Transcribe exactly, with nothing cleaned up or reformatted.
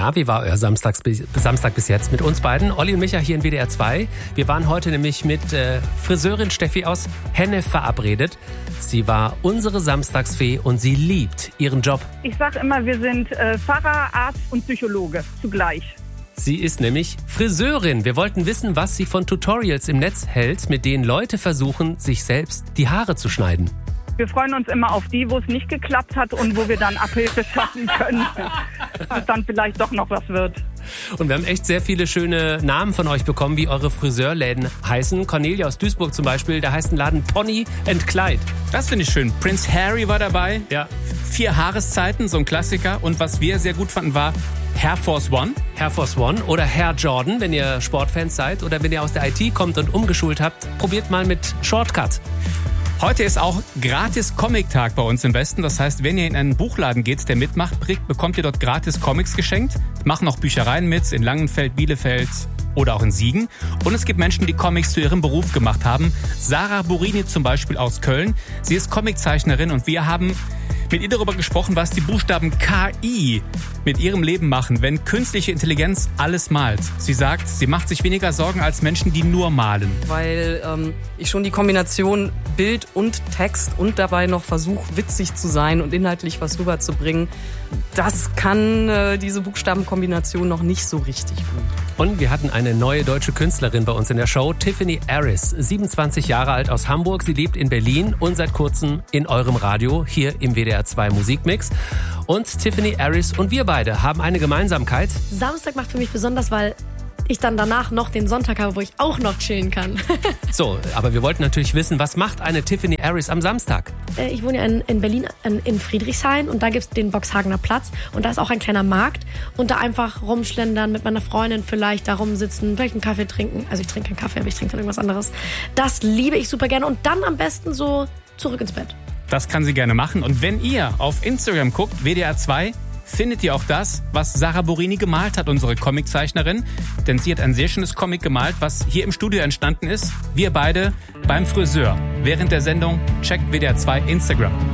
Na, wie war euer Samstags, Samstag bis jetzt mit uns beiden? Olli und Micha hier in W D R zwei. Wir waren heute nämlich mit äh, Friseurin Steffi aus Hennef verabredet. Sie war unsere Samstagsfee und sie liebt ihren Job. Ich sage immer, wir sind äh, Pfarrer, Arzt und Psychologe zugleich. Sie ist nämlich Friseurin. Wir wollten wissen, was sie von Tutorials im Netz hält, mit denen Leute versuchen, sich selbst die Haare zu schneiden. Wir freuen uns immer auf die, wo es nicht geklappt hat und wo wir dann Abhilfe schaffen können, dass dann vielleicht doch noch was wird. Und wir haben echt sehr viele schöne Namen von euch bekommen, wie eure Friseurläden heißen. Cornelia aus Duisburg zum Beispiel, da heißt ein Laden Pony and Clyde. Das finde ich schön. Prince Harry war dabei. Ja. Vier Haareszeiten, so ein Klassiker. Und was wir sehr gut fanden, war Hair Force One. Hair Force One oder Hair Jordan, wenn ihr Sportfans seid. Oder wenn ihr aus der I T kommt und umgeschult habt, probiert mal mit Shortcut. Heute ist auch gratis Comic-Tag bei uns im Westen. Das heißt, wenn ihr in einen Buchladen geht, der mitmacht, bekommt ihr dort gratis Comics geschenkt. Machen auch Büchereien mit in Langenfeld, Bielefeld oder auch in Siegen. Und es gibt Menschen, die Comics zu ihrem Beruf gemacht haben. Sarah Burini zum Beispiel aus Köln. Sie ist Comiczeichnerin und wir haben mit ihr darüber gesprochen, was die Buchstaben K I mit ihrem Leben machen, wenn künstliche Intelligenz alles malt. Sie sagt, sie macht sich weniger Sorgen als Menschen, die nur malen. Weil ähm, ich schon die Kombination Bild und Text und dabei noch versuche, witzig zu sein und inhaltlich was rüberzubringen, das kann äh, diese Buchstabenkombination noch nicht so richtig gut. Und wir hatten eine neue deutsche Künstlerin bei uns in der Show, Tiffany Aris, siebenundzwanzig Jahre alt aus Hamburg. Sie lebt in Berlin und seit kurzem in eurem Radio, hier im W D R zwei Musikmix. Und Tiffany Aris und wir beide haben eine Gemeinsamkeit. Samstag macht für mich besonders, weil ich dann danach noch den Sonntag habe, wo ich auch noch chillen kann. So, aber wir wollten natürlich wissen, was macht eine Tiffany Aris am Samstag? Ich wohne ja in, in Berlin, in Friedrichshain und da gibt es den Boxhagener Platz und da ist auch ein kleiner Markt und da einfach rumschlendern, mit meiner Freundin vielleicht da rumsitzen, vielleicht einen Kaffee trinken. Also ich trinke keinen Kaffee, aber ich trinke dann irgendwas anderes. Das liebe ich super gerne und dann am besten so zurück ins Bett. Das kann sie gerne machen. Und wenn ihr auf Instagram guckt, W D R zwei, findet ihr auch das, was Sarah Burini gemalt hat, unsere Comiczeichnerin. Denn sie hat ein sehr schönes Comic gemalt, was hier im Studio entstanden ist. Wir beide beim Friseur. Während der Sendung checkt W D R zwei Instagram.